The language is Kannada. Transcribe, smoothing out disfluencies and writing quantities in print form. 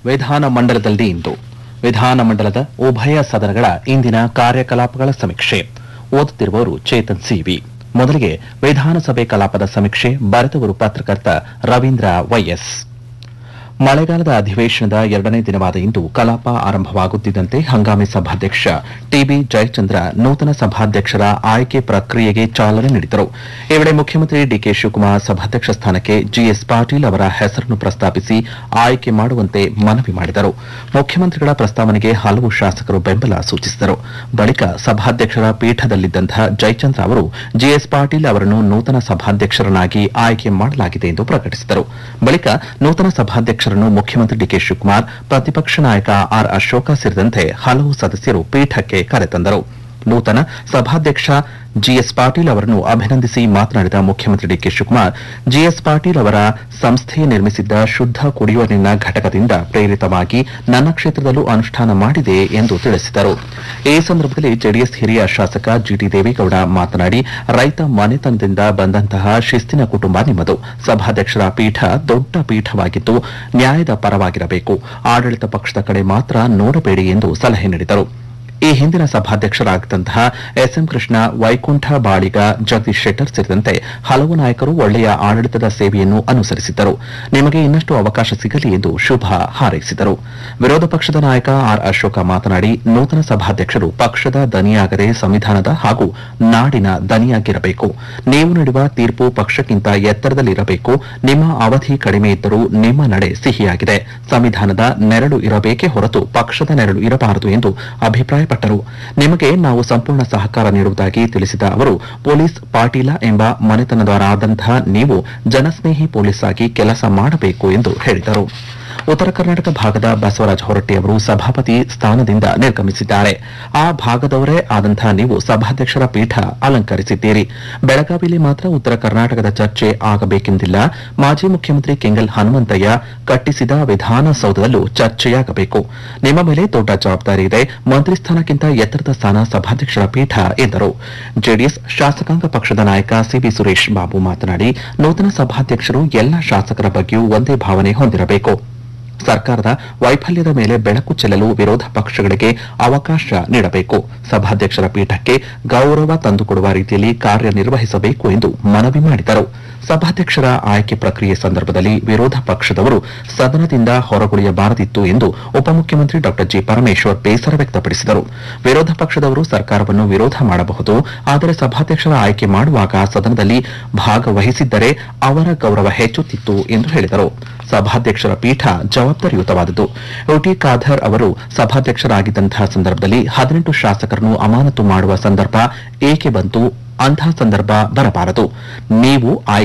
ವಿಧಾನಮಂಡಲದಲ್ಲಿ ಇಂದು ವಿಧಾನಮಂಡಲದ ಉಭಯ ಸದನಗಳ ಇಂದಿನ ಕಾರ್ಯಕಲಾಪಗಳ ಸಮೀಕ್ಷೆ. ಓದುತ್ತಿರುವವರು ಚೇತನ್ ಸಿವಿ. ಮೊದಲಿಗೆ ವಿಧಾನಸಭೆ ಕಲಾಪದ ಸಮೀಕ್ಷೆ ಬರೆದವರು ಪತ್ರಕರ್ತ ರವೀಂದ್ರ ವೈಎಸ್. ಮಳೆಗಾಲದ ಅಧಿವೇಶನದ ಎರಡನೇ ದಿನವಾದ ಇಂದು ಕಲಾಪ ಆರಂಭವಾಗುತ್ತಿದ್ದಂತೆ ಹಂಗಾಮಿ ಸಭಾಧ್ಯಕ್ಷ ಟಿಬಿ ಜಯಚಂದ್ರ ನೂತನ ಸಭಾಧ್ಯಕ್ಷರ ಆಯ್ಕೆ ಪ್ರಕ್ರಿಯೆಗೆ ಚಾಲನೆ ನೀಡಿದರು. ಈ ವೇಳೆ ಮುಖ್ಯಮಂತ್ರಿ ಡಿಕೆ ಶಿವಕುಮಾರ್ ಸಭಾಧ್ಯಕ್ಷ ಸ್ಥಾನಕ್ಕೆ ಜಿಎಸ್ ಪಾಟೀಲ್ ಅವರ ಹೆಸರನ್ನು ಪ್ರಸ್ತಾಪಿಸಿ ಆಯ್ಕೆ ಮಾಡುವಂತೆ ಮನವಿ ಮಾಡಿದರು. ಮುಖ್ಯಮಂತ್ರಿಗಳ ಪ್ರಸ್ತಾವನೆಗೆ ಹಲವು ಶಾಸಕರು ಬೆಂಬಲ ಸೂಚಿಸಿದರು. ಬಳಿಕ ಸಭಾಧ್ಯಕ್ಷರ ಪೀಠದಲ್ಲಿದ್ದಂತಹ ಜಯಚಂದ್ರ ಅವರು ಜಿಎಸ್ ಪಾಟೀಲ್ ಅವರನ್ನು ನೂತನ ಸಭಾಧ್ಯಕ್ಷರನ್ನಾಗಿ ಆಯ್ಕೆ ಮಾಡಲಾಗಿದೆ ಎಂದು ಪ್ರಕಟಿಸಿದರು. ಬಳಿಕ ನೂತನ ಸಭಾಧ್ಯಕ್ಷ ಮುಖ್ಯಮಂತ್ರಿ ಡಿಕೆ ಶಿವಕುಮಾರ್, ಪ್ರತಿಪಕ್ಷ ನಾಯಕ ಆರ್ ಅಶೋಕ ಸೇರಿದಂತೆ ಹಲವು ಸದಸ್ಯರು ಪೀಠಕ್ಕೆ ಕರೆತಂದರು. ನೂತನ ಸಭಾಧ್ಯಕ್ಷ ಜಿಎಸ್ ಪಾಟೀಲ್ ಅವರನ್ನು ಅಭಿನಂದಿಸಿ ಮಾತನಾಡಿದ ಮುಖ್ಯಮಂತ್ರಿ ಡಿಕೆ ಶಿವಕುಮಾರ್, ಜಿಎಸ್ ಪಾಟೀಲ್ ಅವರ ಸಂಸ್ಥೆ ನಿರ್ಮಿಸಿದ್ದ ಶುದ್ಧ ಕುಡಿಯುವ ನೀರಿನ ಘಟಕದಿಂದ ಪ್ರೇರಿತವಾಗಿ ನನ್ನ ಕ್ಷೇತ್ರದಲ್ಲೂ ಅನುಷ್ಠಾನ ಮಾಡಿದೆ ಎಂದು ತಿಳಿಸಿದರು. ಈ ಸಂದರ್ಭದಲ್ಲಿ ಜೆಡಿಎಸ್ ಹಿರಿಯ ಶಾಸಕ ಜಿಟಿ ದೇವೇಗೌಡ ಮಾತನಾಡಿ, ರೈತ ಮನೆತನದಿಂದ ಬಂದಂತಹ ಶಿಸ್ತಿನ ಕುಟುಂಬ ನಿಮ್ಮದು. ಸಭಾಧ್ಯಕ್ಷರ ಪೀಠ ದೊಡ್ಡ ಪೀಠವಾಗಿದ್ದು ನ್ಯಾಯದ ಪರವಾಗಿರಬೇಕು, ಆಡಳಿತ ಪಕ್ಷದ ಕಡೆ ಮಾತ್ರ ನೋಡಬೇಡಿ ಎಂದು ಸಲಹೆ ನೀಡಿದರು. ಈ ಹಿಂದಿನ ಸಭಾಧ್ಯಕ್ಷರಾಗಿದ್ದಂತಹ ಎಸ್ಎಂ ಕೃಷ್ಣ, ವೈಕುಂಠ ಬಾಳಿಗ, ಜಗದೀಶ್ ಶೆಟ್ಟರ್ ಸೇರಿದಂತೆ ಹಲವು ನಾಯಕರು ಒಳ್ಳೆಯ ಆಡಳಿತದ ಸೇವೆಯನ್ನು ಅನುಸರಿಸಿದ್ದರು. ನಿಮಗೆ ಇನ್ನಷ್ಟು ಅವಕಾಶ ಸಿಗಲಿ ಎಂದು ಶುಭ ಹಾರೈಸಿದರು. ವಿರೋಧ ಪಕ್ಷದ ನಾಯಕ ಆರ್ ಅಶೋಕ ಮಾತನಾಡಿ, ನೂತನ ಸಭಾಧ್ಯಕ್ಷರು ಪಕ್ಷದ ದನಿಯಾಗದೆ ಸಂವಿಧಾನದ ಹಾಗೂ ನಾಡಿನ ದನಿಯಾಗಿರಬೇಕು. ನೀವು ನೀಡುವ ತೀರ್ಪು ಪಕ್ಷಕ್ಕಿಂತ ಎತ್ತರದಲ್ಲಿರಬೇಕು. ನಿಮ್ಮ ಅವಧಿ ಕಡಿಮೆ ಇದ್ದರೂ ನಿಮ್ಮ ನಡೆ ಸಿಹಿಯಾಗಿದೆ. ಸಂವಿಧಾನದ ನೆರಳು ಇರಬೇಕೇ ಹೊರತು ಪಕ್ಷದ ನೆರಳು ಇರಬಾರದು ಎಂದು ಅಭಿಪ್ರಾಯ ನಿಮಗೆ ನಾವು ಸಂಪೂರ್ಣ ಸಹಕಾರ ನೀಡುವುದಾಗಿ ತಿಳಿಸಿದ ಅವರು, ಪೊಲೀಸ್ ಪಾಟೀಲ ಎಂಬ ಮನೆತನದವರಾದಂತಹ ನೀವು ಜನಸ್ನೇಹಿ ಪೊಲೀಸ್ ಆಗಿ ಕೆಲಸ ಮಾಡಬೇಕು ಎಂದು ಹೇಳಿದರು. ಉತ್ತರ ಕರ್ನಾಟಕ ಭಾಗದ ಬಸವರಾಜ ಹೊರಟ್ಟಿ ಅವರು ಸಭಾಪತಿ ಸ್ಥಾನದಿಂದ ನಿರ್ಗಮಿಸಿದ್ದಾರೆ. ಆ ಭಾಗದವರೇ ಆದಂತಹ ನೀವು ಸಭಾಧ್ಯಕ್ಷರ ಪೀಠ ಅಲಂಕರಿಸಿದ್ದೀರಿ. ಬೆಳಗಾವಿಯಲ್ಲಿ ಮಾತ್ರ ಉತ್ತರ ಕರ್ನಾಟಕದ ಚರ್ಚೆ ಆಗಬೇಕೆಂದಿಲ್ಲ. ಮಾಜಿ ಮುಖ್ಯಮಂತ್ರಿ ಕೆಂಗಲ್ ಹನುಮಂತಯ್ಯ ಕಟ್ಟಿಸಿದ ವಿಧಾನಸೌಧದಲ್ಲೂ ಚರ್ಚೆಯಾಗಬೇಕು. ನಿಮ್ಮ ಮೇಲೆ ದೊಡ್ಡ ಜವಾಬ್ದಾರಿ ಇದೆ. ಮಂತ್ರಿ ಸ್ಥಾನಕ್ಕಿಂತ ಎತ್ತರದ ಸ್ಥಾನ ಸಭಾಧ್ಯಕ್ಷರ ಪೀಠ ಎಂದರು. ಜೆಡಿಎಸ್ ಶಾಸಕಾಂಗ ಪಕ್ಷದ ನಾಯಕ ಸಿಬಿ ಸುರೇಶ್ ಬಾಬು ಮಾತನಾಡಿ, ನೂತನ ಸಭಾಧ್ಯಕ್ಷರು ಎಲ್ಲಾ ಶಾಸಕರ ಬಗ್ಗೆಯೂ ಒಂದೇ ಭಾವನೆ ಹೊಂದಿರಬೇಕು. ಸರ್ಕಾರದ ವೈಫಲ್ಯದ ಮೇಲೆ ಬೆಳಕು ಚೆಲ್ಲಲು ವಿರೋಧ ಪಕ್ಷಗಳಿಗೆ ಅವಕಾಶ ನೀಡಬೇಕು. ಸಭಾಧ್ಯಕ್ಷರ ಪೀಠಕ್ಕೆ ಗೌರವ ತಂದುಕೊಡುವ ರೀತಿಯಲ್ಲಿ ಕಾರ್ಯನಿರ್ವಹಿಸಬೇಕು ಎಂದು ಮನವಿ ಮಾಡಿದರು. ಸಭಾಧ್ಯಕ್ಷರ ಆಯ್ಕೆ ಪ್ರಕ್ರಿಯೆ ಸಂದರ್ಭದಲ್ಲಿ ವಿರೋಧ ಪಕ್ಷದವರು ಸದನದಿಂದ ಹೊರಗುಳಿಯಬಾರದಿತ್ತು ಎಂದು ಉಪಮುಖ್ಯಮಂತ್ರಿ ಡಾ ಜಿ ಪರಮೇಶ್ವರ್ ಬೇಸರ ವ್ಯಕ್ತಪಡಿಸಿದರು. ವಿರೋಧ ಪಕ್ಷದವರು ಸರ್ಕಾರವನ್ನು ವಿರೋಧ ಮಾಡಬಹುದು, ಆದರೆ ಸಭಾಧ್ಯಕ್ಷರ ಆಯ್ಕೆ ಮಾಡುವಾಗ ಸದನದಲ್ಲಿ ಭಾಗವಹಿಸಿದ್ದರೆ ಅವರ ಗೌರವ ಹೆಚ್ಚುತ್ತಿತ್ತು ಎಂದು ಹೇಳಿದರು. ಸಭಾಧ್ಯಕ್ಷರ ಪೀಠ ಜವಾಬ್ದಾರಿಯುತವಾದುದು. ಯುಟಿ ಖಾದರ್ ಅವರು ಸಭಾಧ್ಯಕ್ಷರಾಗಿದ್ದಂತಹ ಸಂದರ್ಭದಲ್ಲಿ 18 ಶಾಸಕರನ್ನು ಅಮಾನತು ಮಾಡುವ ಸಂದರ್ಭ ಏಕೆ ಬಂತು? ಅಂತಹ ಸಂದರ್ಭ ಬರಬಾರದು. ನೀವು